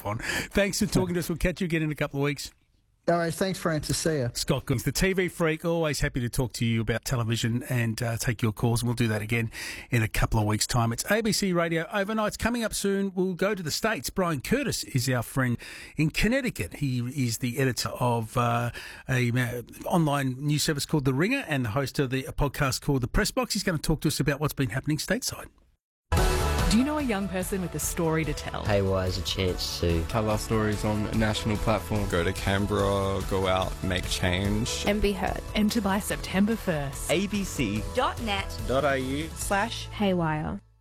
yourself on. Thanks for talking to us. We'll catch you again in a couple of weeks. All right, thanks, Francis. See ya. Scott Goodings, the TV freak, always happy to talk to you about television and take your calls. And we'll do that again in a couple of weeks' time. It's ABC Radio Overnights. Coming up soon, we'll go to the States. Brian Curtis is our friend in Connecticut. He is the editor of a online news service called The Ringer and the host of the podcast called The Press Box. He's going to talk to us about what's been happening stateside. Do you know a young person with a story to tell? Haywire is a chance to tell our stories on a national platform. Go to Canberra, go out, make change. And be heard. Enter by September 1st. abc.net.au/haywire.